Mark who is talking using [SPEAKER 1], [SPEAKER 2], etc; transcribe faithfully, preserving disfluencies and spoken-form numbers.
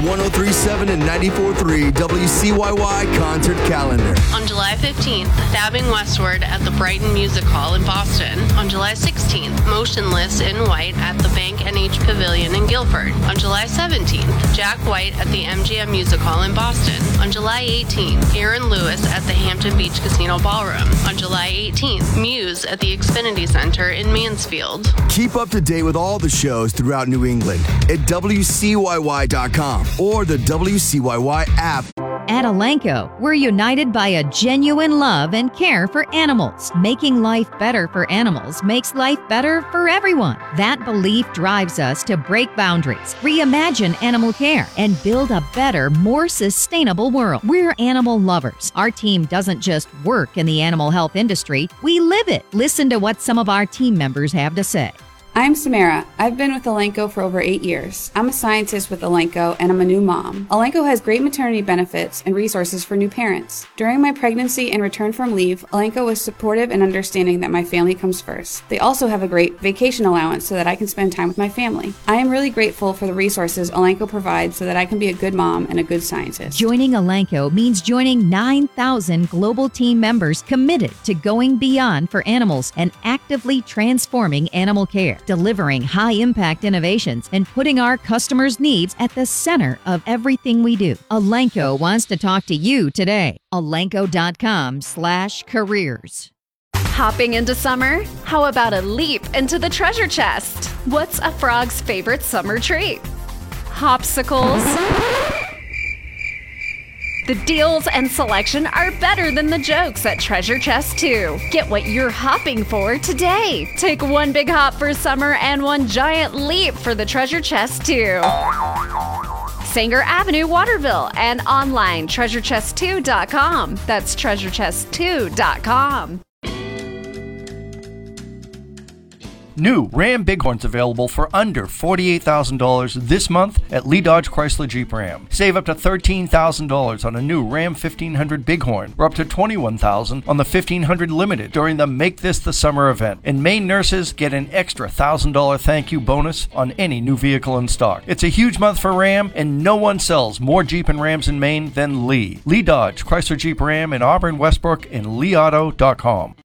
[SPEAKER 1] one oh three point seven and ninety-four point three W C Y Y concert calendar.
[SPEAKER 2] On July fifteenth, Dabbing Westward at the Brighton Music Hall in Boston. On July sixteenth, Motionless in White at the Bank N H Pavilion in Guilford. On July seventeenth, Jack White at the M G M Music Hall in Boston. On July eighteenth, Aaron Lewis at the Hampton Beach Casino Ballroom. On July eighteenth, Muse at the Xfinity Center in Mansfield.
[SPEAKER 1] Keep up to date with all the shows throughout New England at W C Y Y dot com or the W C Y Y app.
[SPEAKER 3] At Elanco, we're united by a genuine love and care for animals. Making life better for animals makes life better for everyone. That belief drives us to break boundaries, reimagine animal care, and build a better, more sustainable world. We're animal lovers. Our team doesn't just work in the animal health industry, we live it. Listen to what some of our team members have to say.
[SPEAKER 4] I'm Samara. I've been with Elanco for over eight years. I'm a scientist with Elanco, and I'm a new mom. Elanco has great maternity benefits and resources for new parents. During my pregnancy and return from leave, Elanco was supportive and understanding that my family comes first. They also have a great vacation allowance so that I can spend time with my family. I am really grateful for the resources Elanco provides so that I can be a good mom and a good scientist.
[SPEAKER 3] Joining Elanco means joining nine thousand global team members committed to going beyond for animals and actively transforming animal care, delivering high-impact innovations, and putting our customers' needs at the center of everything we do. Elanco wants to talk to you today. Elanco.com slash careers.
[SPEAKER 5] Hopping into summer? How about a leap into the treasure chest? What's a frog's favorite summer treat? Hopsicles? The deals and selection are better than the jokes at Treasure Chest two. Get what you're hopping for today. Take one big hop for summer and one giant leap for the Treasure Chest two. Sanger Avenue, Waterville, and online treasure chest two dot com. That's treasure chest two dot com.
[SPEAKER 6] New Ram Bighorns available for under forty-eight thousand dollars this month at Lee Dodge Chrysler Jeep Ram. Save up to thirteen thousand dollars on a new Ram fifteen hundred Bighorn, or up to twenty-one thousand dollars on the fifteen hundred Limited during the Make This the Summer event. And Maine nurses get an extra one thousand dollars thank you bonus on any new vehicle in stock. It's a huge month for Ram, and no one sells more Jeep and Rams in Maine than Lee. Lee Dodge Chrysler Jeep Ram in Auburn, Westbrook, and lee auto dot com.